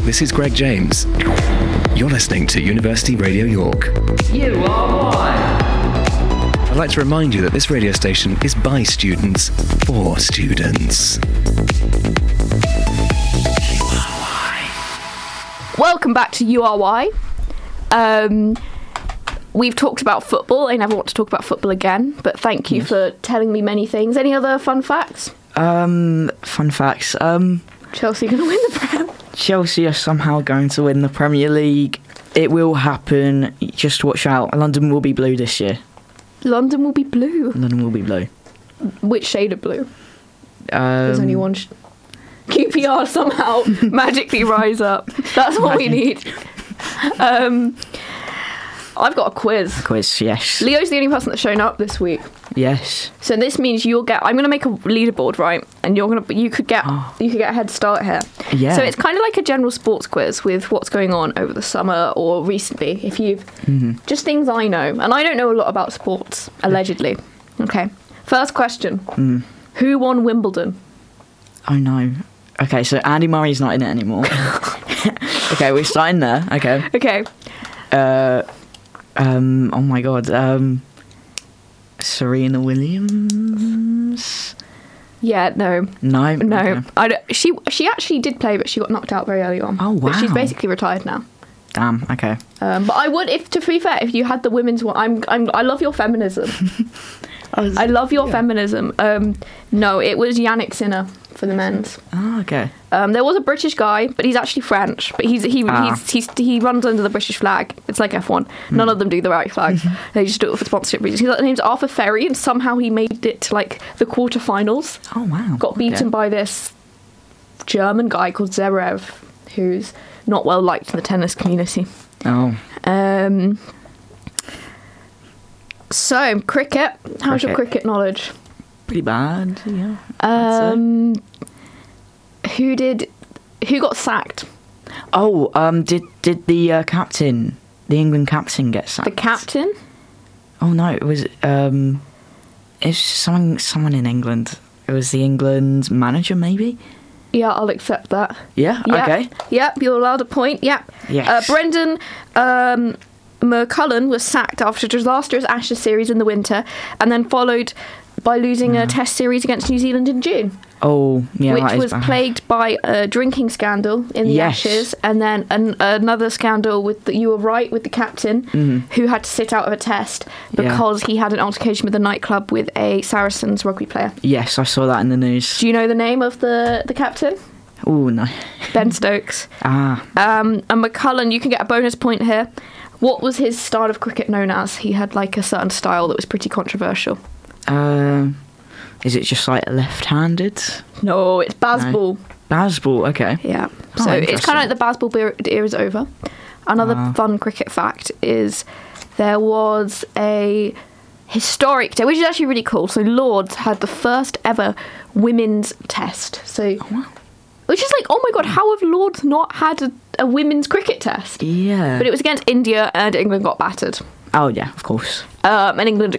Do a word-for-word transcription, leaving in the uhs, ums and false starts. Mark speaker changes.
Speaker 1: this is Greg James. You're listening to University Radio York.
Speaker 2: U R Y.
Speaker 1: I'd like to remind you that this radio station is by students, for students. U R Y.
Speaker 3: Welcome back to U R Y. Um, we've talked about football. I never want to talk about football again, but thank you yes. for telling me many things. Any other fun facts?
Speaker 4: Um, fun facts. Um,
Speaker 3: Chelsea are going to win the Prem.
Speaker 4: Chelsea are somehow going to win the Premier League. It will happen. Just watch out. London will be blue this year.
Speaker 3: London will be blue.
Speaker 4: London will be blue.
Speaker 3: Which shade of blue?
Speaker 4: Um,
Speaker 3: There's only one. Sh- Q P R somehow magically rise up. That's what we need. Um, I've got a quiz.
Speaker 4: Quiz, yes.
Speaker 3: Leo's the only person that's shown up this week.
Speaker 4: Yes.
Speaker 3: So this means you'll get. I'm going to make a leaderboard, right? And you're going to. You could get. Oh. You could get a head start here.
Speaker 4: Yeah.
Speaker 3: So it's kind of like a general sports quiz with what's going on over the summer or recently. If you've
Speaker 4: mm-hmm.
Speaker 3: just things I know, and I don't know a lot about sports, allegedly. Okay. First question.
Speaker 4: Mm.
Speaker 3: Who won Wimbledon?
Speaker 4: Oh no. Okay, so Andy Murray's not in it anymore. Okay, we're starting there. Okay.
Speaker 3: Okay.
Speaker 4: Uh, um. Oh my God. Um. Serena Williams.
Speaker 3: Yeah. No.
Speaker 4: No.
Speaker 3: No.
Speaker 4: Okay.
Speaker 3: I don't, she she actually did play, but she got knocked out very early on.
Speaker 4: Oh wow.
Speaker 3: But she's basically retired now.
Speaker 4: Damn. Okay.
Speaker 3: Um. But I would, if to be fair, if you had the women's one, I'm I'm I love your feminism.
Speaker 4: I, was,
Speaker 3: I love your
Speaker 4: yeah.
Speaker 3: feminism. Um. No, it was Yannick Sinner for the men's.
Speaker 4: Oh, okay.
Speaker 3: Um, there was a British guy, but he's actually French. But he's he
Speaker 4: ah.
Speaker 3: he's, he's he runs under the British flag. It's like F one. Mm. None of them do the right flag. They just do it for sponsorship reasons. His name's Arthur Ferry, and somehow he made it to like the quarterfinals.
Speaker 4: Oh wow!
Speaker 3: Got beaten
Speaker 4: okay.
Speaker 3: by this German guy called Zverev, who's not well liked in the tennis community.
Speaker 4: Oh.
Speaker 3: Um. So cricket. How's
Speaker 4: cricket.
Speaker 3: your cricket knowledge?
Speaker 4: Pretty bad. Yeah.
Speaker 3: Um. Who did? Who got sacked?
Speaker 4: Oh, um, did did the uh, captain, the England captain, get sacked?
Speaker 3: The captain?
Speaker 4: Oh no, it was um, it was someone someone in England. It was the England manager, maybe.
Speaker 3: Yeah, I'll accept that.
Speaker 4: Yeah.
Speaker 3: Yep.
Speaker 4: Okay.
Speaker 3: Yep, you're allowed a point. Yep.
Speaker 4: Yes.
Speaker 3: Uh, Brendan um, McCullum was sacked after a disastrous Ashes series in the winter, and then followed by losing
Speaker 4: yeah.
Speaker 3: a Test series against New Zealand in June.
Speaker 4: Oh, yeah,
Speaker 3: which
Speaker 4: that is
Speaker 3: was
Speaker 4: bad.
Speaker 3: plagued by a drinking scandal in the
Speaker 4: yes.
Speaker 3: Ashes, and then an, another scandal with the, you were right with the captain,
Speaker 4: mm-hmm.
Speaker 3: who had to sit out of a test because yeah. he had an altercation with a nightclub with a Saracens rugby player.
Speaker 4: Yes, I saw that in the news.
Speaker 3: Do you know the name of the, the captain?
Speaker 4: Oh no,
Speaker 3: Ben Stokes.
Speaker 4: Ah.
Speaker 3: Um, and McCullum, you can get a bonus point here. What was his style of cricket known as? He had like a certain style that was pretty controversial.
Speaker 4: Um. Is it just like left-handed?
Speaker 3: No, it's Bazball.
Speaker 4: No. Bazball, okay.
Speaker 3: Yeah.
Speaker 4: Oh,
Speaker 3: so it's kind of like the Bazball era is over. Another
Speaker 4: uh.
Speaker 3: fun cricket fact is there was a historic day, which is actually really cool. So Lords had the first ever women's test. So,
Speaker 4: oh, wow.
Speaker 3: Which is like, oh my God, how have Lords not had a, a women's cricket test?
Speaker 4: Yeah.
Speaker 3: But it was against India, and England got battered.
Speaker 4: Oh, yeah, of course.
Speaker 3: Um, and England